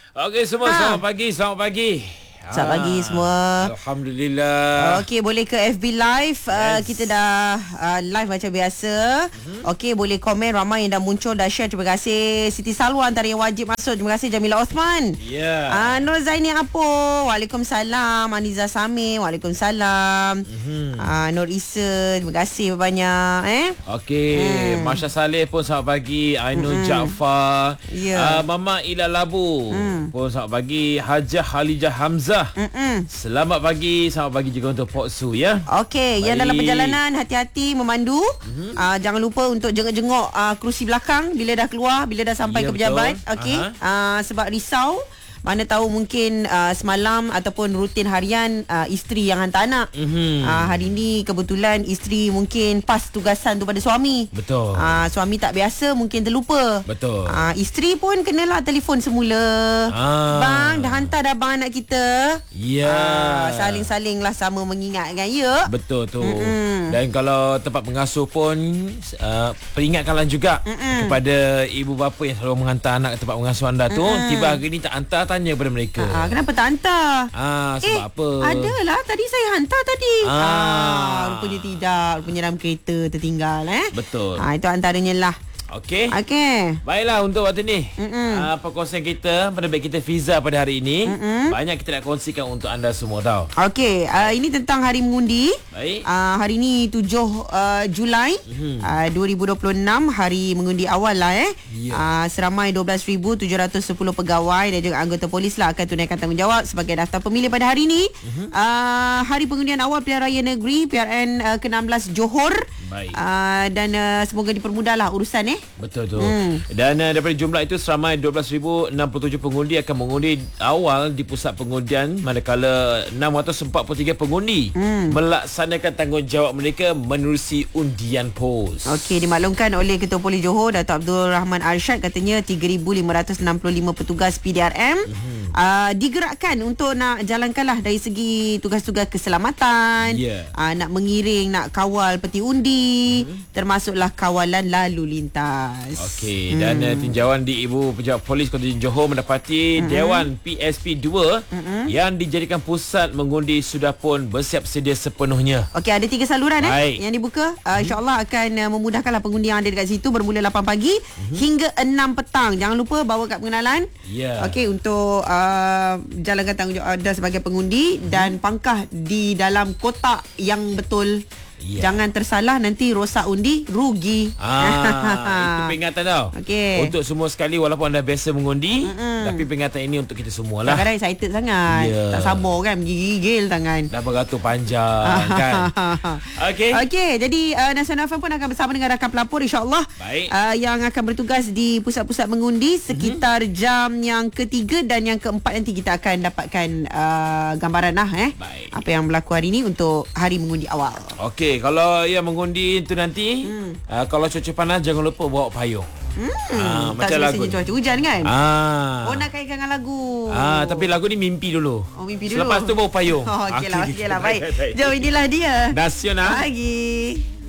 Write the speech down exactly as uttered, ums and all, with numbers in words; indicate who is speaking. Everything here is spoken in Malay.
Speaker 1: Okey semua, ha. selamat pagi, selamat pagi.
Speaker 2: Selamat pagi semua.
Speaker 1: Alhamdulillah.
Speaker 2: Okey, boleh ke F B Live. Yes. Uh, kita dah uh, live macam biasa. Mm-hmm. Okey, boleh komen. Ramai yang dah muncul, dah share. Terima kasih. Siti Salwa antara yang wajib masuk. Terima kasih Jamila Osman.
Speaker 1: Ya. Yeah.
Speaker 2: Uh, Nur Zaini Apo. Waalaikumsalam. Aniza Samir. Waalaikumsalam. Mm-hmm. Uh, Nur Isa. Terima kasih banyak. Eh.
Speaker 1: Okey. Mm. Masya Saleh pun selamat pagi. Ainul mm-hmm. Jaafar. Yeah. Uh, Mama Ila Labu mm. pun selamat pagi. Hajah Halijah Hamzah. Mm-mm. Selamat pagi. Selamat pagi juga untuk Pok Su ya.
Speaker 2: Okey, yang dalam perjalanan hati-hati memandu. Mm-hmm. uh, Jangan lupa untuk jenguk-jenguk uh, kerusi belakang bila dah keluar, bila dah sampai ya, ke pejabat. Okey, uh, sebab risau. Mana tahu mungkin uh, semalam ataupun rutin harian uh, isteri yang hantar anak. Mm-hmm. Uh, hari ni kebetulan isteri mungkin pas tugasan tu pada suami.
Speaker 1: Betul.
Speaker 2: Uh, suami tak biasa, mungkin terlupa.
Speaker 1: Betul.
Speaker 2: Uh, isteri pun kenalah telefon semula. Ah. Bang, dah hantar dah bang anak kita.
Speaker 1: Ya. Yeah.
Speaker 2: Uh, saling-saling lah sama mengingatkan ya.
Speaker 1: Betul tu. Mm-hmm. Dan kalau tempat pengasuh pun uh, peringatkanlah juga Mm-mm. kepada ibu bapa yang selalu menghantar anak ke tempat pengasuh anda tu. Mm-mm. Tiba hari ni tak hantar, tanya pada mereka.
Speaker 2: Ah, kenapa tak hantar?
Speaker 1: Ah, sebab
Speaker 2: eh,
Speaker 1: apa?
Speaker 2: Adalah tadi saya hantar tadi.
Speaker 1: Ah,
Speaker 2: ah rupanya tidak, rupanya dalam kereta tertinggal eh.
Speaker 1: Betul.
Speaker 2: Ah, itu antaranya lah.
Speaker 1: Okey.
Speaker 2: Okey.
Speaker 1: Baiklah untuk waktu ni. Uh, perkongsian kita pada baik kita Fiza pada hari ini. Mm-mm. Banyak kita nak kongsikan untuk anda semua tau.
Speaker 2: Okey, uh, ini tentang hari mengundi.
Speaker 1: Baik.
Speaker 2: Uh, hari ni tujuh uh, Julai mm-hmm. uh, dua ribu dua puluh enam, hari mengundi awal lah eh. Yeah. Uh, seramai dua belas ribu tujuh ratus sepuluh pegawai dan juga anggota polis lah akan tunaikan tanggungjawab sebagai daftar pemilih pada hari ini. Mm-hmm. Uh, hari pengundian awal Pilihan Raya Negeri P R N uh, ke enam belas Johor.
Speaker 1: Baik.
Speaker 2: Uh, dan uh, semoga dipermudahlah urusan eh.
Speaker 1: Betul tu. Hmm. Dan uh, daripada jumlah itu seramai dua belas ribu enam puluh tujuh pengundi akan mengundi awal di pusat pengundian, manakala enam ratus empat puluh tiga pengundi hmm. melaksanakan tanggungjawab mereka menerusi undian pos.
Speaker 2: Okey, dimaklumkan oleh Ketua Polis Johor Datuk Abdul Rahman Arsyad, katanya tiga ribu lima ratus enam puluh lima petugas P D R M hmm. uh, digerakkan untuk nak jalankanlah dari segi tugas-tugas keselamatan, yeah. uh, nak mengiring, nak kawal peti undi, hmm. termasuklah kawalan lalu lintas.
Speaker 1: Okey, dan hmm. uh, tinjauan di Ibu Pejabat Polis Kota Johor mendapati hmm. Dewan P S P dua hmm. yang dijadikan pusat mengundi sudah pun bersiap sedia sepenuhnya.
Speaker 2: Okey, ada tiga saluran
Speaker 1: Baik.
Speaker 2: eh yang dibuka. Uh, InsyaAllah akan uh, memudahkanlah pengundi yang ada dekat situ bermula lapan pagi hmm. hingga enam petang. Jangan lupa bawa kad pengenalan.
Speaker 1: Ya.
Speaker 2: Okey, untuk uh, jalankan tanggungjawab anda sebagai pengundi hmm. dan pangkah di dalam kotak yang betul. Yeah. Jangan tersalah, nanti rosak undi, rugi.
Speaker 1: Ah, itu peringatan tau.
Speaker 2: Okay.
Speaker 1: Untuk semua sekali, walaupun anda biasa mengundi, mm-hmm. tapi peringatan ini untuk kita semualah.
Speaker 2: Kadang-kadang excited sangat. Yeah. Tak sabar kan, gigil tangan.
Speaker 1: Dah beratur panjang kan. Okey.
Speaker 2: Okey, jadi uh, Nasional F M pun akan bersama dengan rakan pelapor insya-Allah.
Speaker 1: Baik.
Speaker 2: Uh, yang akan bertugas di pusat-pusat mengundi sekitar mm-hmm. jam yang ketiga dan yang keempat, nanti kita akan dapatkan uh, gambaran lah eh.
Speaker 1: Baik.
Speaker 2: Apa yang berlaku hari ini untuk hari mengundi awal.
Speaker 1: Okey. Kalau yang mengundi itu nanti hmm. uh, kalau cuaca panas jangan lupa bawa payung. Hmm. Uh,
Speaker 2: tak semestinya cuaca hujan kan?
Speaker 1: Ah.
Speaker 2: Oh, nak kaitkan dengan lagu.
Speaker 1: Ah, tapi lagu ni mimpi dulu.
Speaker 2: Oh, mimpi dulu.
Speaker 1: Selepas tu bawa payung.
Speaker 2: Oh, okeylah, okeylah. Baik. Jom, inilah dia.
Speaker 1: Nasional
Speaker 2: Pagi.